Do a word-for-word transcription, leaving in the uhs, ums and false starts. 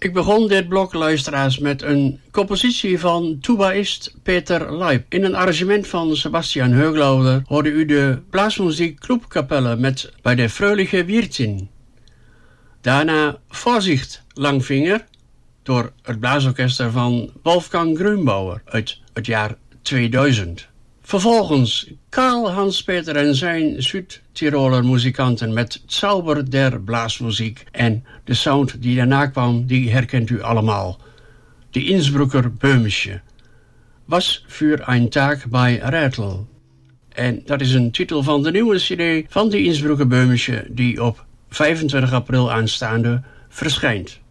Ik begon dit blok, luisteraars, met een compositie van tubaïst Peter Leip. In een arrangement van Sebastian Höglauder hoorde u de blaasmuziek Clubkapelle met Bij de Fröhliche Wirtin. Daarna Vorsicht Langvinger door het blaasorkester van Wolfgang Grünbauer uit het jaar tweeduizend. Vervolgens Karl Hans-Peter en zijn Zuid-Tiroler muzikanten met Zauber der Blaasmuziek. En de sound die daarna kwam, die herkent u allemaal. De Innsbrucker Böhmische. Was für ein Tag bei Rätel. En dat is een titel van de nieuwe cd van de Innsbrucker Böhmische die op vijfentwintig april aanstaande verschijnt.